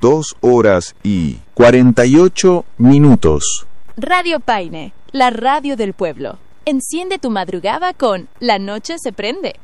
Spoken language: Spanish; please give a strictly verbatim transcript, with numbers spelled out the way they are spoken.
dos horas y cuarenta y ocho minutos. Radio Paine, la radio del pueblo. Enciende tu madrugada con La Noche se prende.